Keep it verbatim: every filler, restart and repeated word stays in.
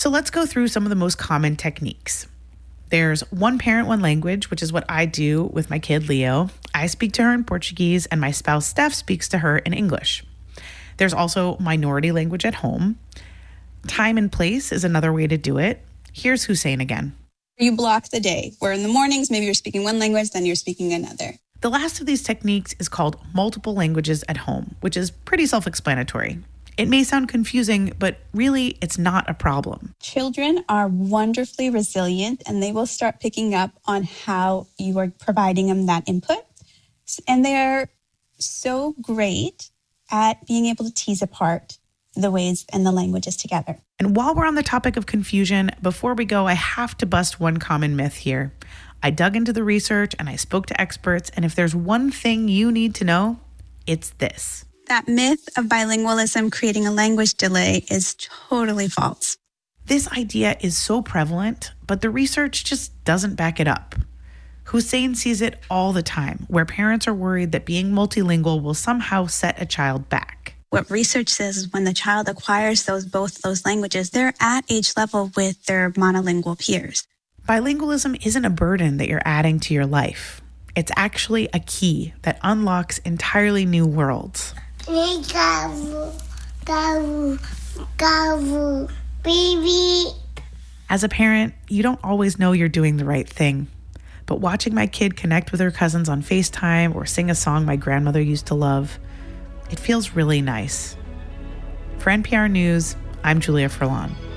So let's go through some of the most common techniques. There's one parent, one language, which is what I do with my kid, Leo. I speak to her in Portuguese, and my spouse, Steph, speaks to her in English. There's also minority language at home. Time and place is another way to do it. Here's Hussein again. You block the day, where in the mornings, maybe you're speaking one language, then you're speaking another. The last of these techniques is called multiple languages at home, which is pretty self-explanatory. It may sound confusing, but really, it's not a problem. Children are wonderfully resilient, and they will start picking up on how you are providing them that input. And they are so great at being able to tease apart the ways and the languages together. And while we're on the topic of confusion, before we go, I have to bust one common myth here. I dug into the research and I spoke to experts, and if there's one thing you need to know, it's this. That myth of bilingualism creating a language delay is totally false. This idea is so prevalent, but the research just doesn't back it up. Hussein sees it all the time, where parents are worried that being multilingual will somehow set a child back. What research says is when the child acquires those both those languages, they're at age level with their monolingual peers. Bilingualism isn't a burden that you're adding to your life. It's actually a key that unlocks entirely new worlds. Gavu, gavu, gavu, baby. As a parent, you don't always know you're doing the right thing. But watching my kid connect with her cousins on FaceTime or sing a song my grandmother used to love, it feels really nice. For N P R News, I'm Julia Furlan.